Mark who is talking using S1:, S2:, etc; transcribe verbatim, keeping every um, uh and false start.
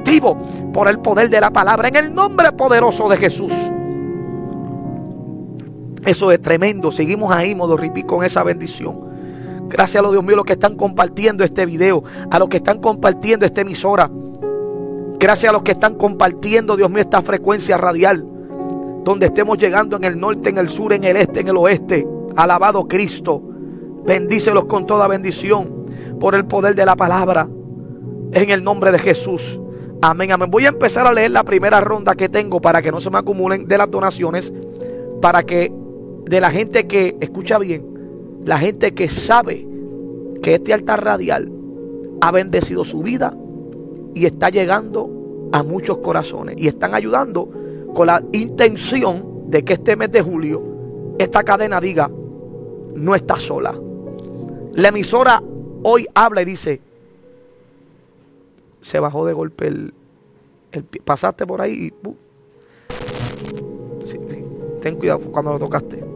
S1: activo por el poder de la palabra, en el nombre poderoso de Jesús. Eso es tremendo. Seguimos ahí, modo repeat, con esa bendición. Gracias a los Dios mío, los que están compartiendo este video, a los que están compartiendo esta emisora. Gracias a los que están compartiendo, Dios mío, esta frecuencia radial, donde estemos llegando en el norte, en el sur, en el este, en el oeste. Alabado Cristo. Bendícelos con toda bendición por el poder de la palabra, en el nombre de Jesús. Amén, amén. Voy a empezar a leer la primera ronda que tengo para que no se me acumulen de las donaciones, para que de la gente que, escucha bien, la gente que sabe que este altar radial ha bendecido su vida y está llegando a muchos corazones y están ayudando con la intención de que este mes de julio esta cadena diga: no está sola. La emisora hoy habla y dice: se bajó de golpe el, el pie. Pasaste por ahí y uh, sí, sí, ten cuidado cuando lo tocaste.